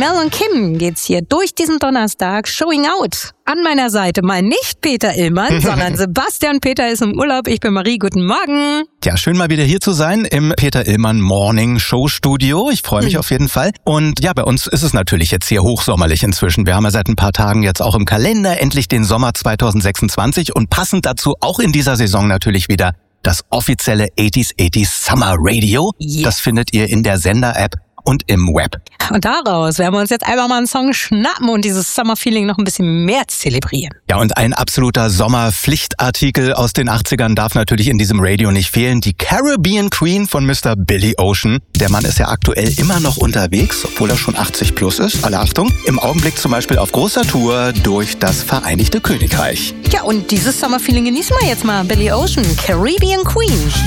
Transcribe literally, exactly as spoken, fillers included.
Mel und Kim geht's hier durch diesen Donnerstag Showing Out. An meiner Seite mal nicht Peter Illmann, sondern Sebastian Peter ist im Urlaub. Ich bin Marie, guten Morgen. Ja, schön mal wieder hier zu sein im Peter Illmann Morning Show Studio. Ich freue mich mhm. auf jeden Fall. Und ja, bei uns ist es natürlich jetzt hier hochsommerlich inzwischen. Wir haben ja seit ein paar Tagen jetzt auch im Kalender endlich den Sommer zwanzig sechsundzwanzig und passend dazu auch in dieser Saison natürlich wieder das offizielle achtziger achtziger Summer Radio. Yeah. Das findet ihr in der Sender-App und im Web. Und daraus werden wir uns jetzt einfach mal einen Song schnappen und dieses Summer-Feeling noch ein bisschen mehr zelebrieren. Ja, und ein absoluter Sommerpflichtartikel aus den achtzigern darf natürlich in diesem Radio nicht fehlen. Die Caribbean Queen von Mister Billy Ocean. Der Mann ist ja aktuell immer noch unterwegs, obwohl er schon achtzig plus ist. Alle Achtung. Im Augenblick zum Beispiel auf großer Tour durch das Vereinigte Königreich. Ja, und dieses Summer-Feeling genießen wir jetzt mal. Billy Ocean, Caribbean Queen.